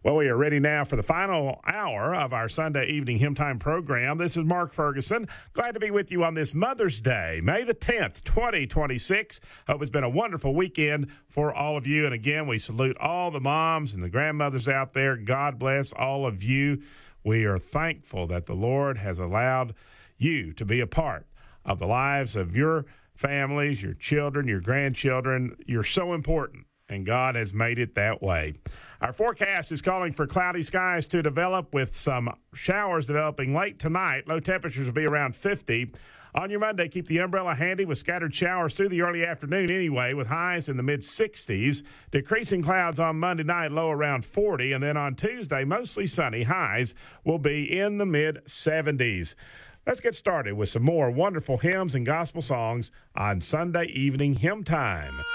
Well, we are ready now for the final hour of our Sunday evening Hymn Time program. This is Mark Ferguson. Glad to be with you on this Mother's Day, May the 10th, 2026. Hope it's been a wonderful weekend for all of you. And again, we salute all the moms and the grandmothers out there. God bless all of you. We are thankful that the Lord has allowed you to be a part of the lives of your families, your children, your grandchildren. You're so important, and God has made it that way. Our forecast is calling for cloudy skies to develop with some showers developing late tonight. Low temperatures will be around 50. On your Monday, keep the umbrella handy with scattered showers through the early afternoon anyway, with highs in the mid-60s. Decreasing clouds on Monday night, low around 40. And then on Tuesday, mostly sunny. Highs will be in the mid-70s. Let's get started with some more wonderful hymns and gospel songs on Sunday evening Hymn Time.